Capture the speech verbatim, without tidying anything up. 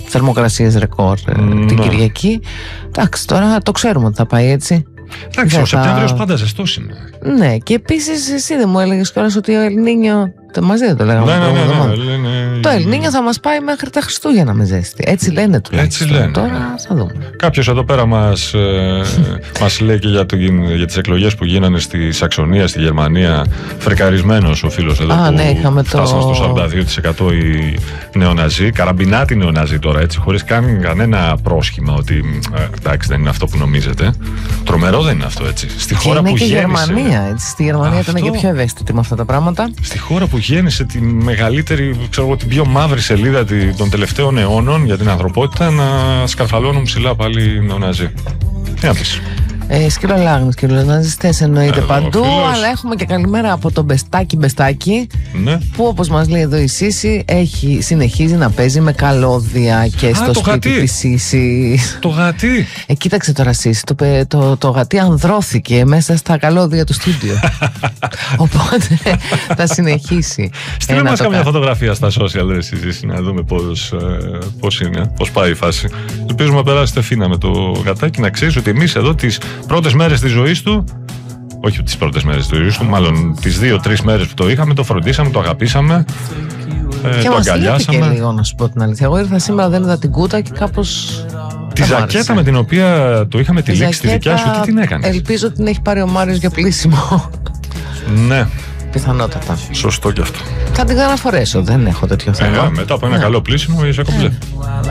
θερμοκρασίες ρεκόρ mm, την Κυριακή. Εντάξει, τώρα το ξέρουμε ότι θα πάει έτσι. Εντάξει, ο Σεπτέμβριος πάντα ζεστός είναι. Ναι, και επίσης εσύ δεν μου έλεγες κιόλας ότι ο Ελνίνιο. Μαζί δεν το λέγαμε. Ναι, ναι, ναι, ναι, λένε... Το Ελνίνιο θα μας πάει μέχρι τα Χριστούγεννα με ζέστη. Έτσι λένε τουλάχιστον. Έτσι λένε. Τώρα θα δούμε. Κάποιος εδώ πέρα μας, ε, μας λέει και για, το, για τις εκλογές που γίνανε στη Σαξονία, στη Γερμανία. Φρεκαρισμένος ο φίλος εδώ. Α, που ναι, είχαμε φτάσαμε το... στο σαράντα δύο τοις εκατό οι νεοναζί. Καραμπινάτι νεοναζί τώρα, έτσι, χωρίς καν κανένα πρόσχημα ότι ε, εντάξει, δεν είναι αυτό που νομίζετε. Τρομερό δεν είναι αυτό, έτσι. Στη και χώρα είναι που και γέννησε. Γερμανία, έτσι. Στη Γερμανία αυτό... ήταν και πιο ευαίσθητη με αυτά τα πράγματα. Στη χώρα που γέννησε τη μεγαλύτερη, ξέρω εγώ, την πιο μαύρη σελίδα των τελευταίων αιώνων για την ανθρωπότητα, να σκαρφαλώνουν ψηλά πάλι νεοναζί. Τι να πεις. Ε, σκυλολάγνες και ναζιστές εννοείται παντού, φίλος. Αλλά έχουμε και καλημέρα από τον Μπεστάκι Μπεστάκι, ναι. που όπως μας λέει εδώ η Σύση έχει, συνεχίζει να παίζει με καλώδια και Α, στο σπίτι γατί. Της Σύση. Το γατί. Ε, κοίταξε τώρα Σύση, το, το, το, το γατί ανδρώθηκε μέσα στα καλώδια του στούντιο. Οπότε θα συνεχίσει. Στείλε μας καμιά φωτογραφία στα social, ρε Σύση, να δούμε πώς, ε, πώς είναι, πώς πάει η φάση. Ελπίζουμε να περάσετε φίνα με το γατάκι, να ξέρεις ότι εμείς εδώ τις πρώτες μέρες της ζωής του, όχι τις πρώτες μέρες της ζωής του, μάλλον τις δύο-τρεις μέρες που το είχαμε, το φροντίσαμε, το αγαπήσαμε, ε, και το αγκαλιάσαμε. Και λίγο, να σου πω την αλήθεια. Εγώ ήρθα σήμερα, δεν είδα την κούτα και κάπως. Τη ζακέτα με την οποία το είχαμε τυλίξει τη δικιά σου, τι την έκανες? Ελπίζω ότι την έχει πάρει ο Μάριος για πλήσιμο. Ναι. Πιθανότατα. Σωστό κι αυτό. Θα την ξαναφορέσω, δεν έχω τέτοιο θέμα. Ε, μετά από ένα ναι. καλό πλήσιμο είσαι κομπλέ.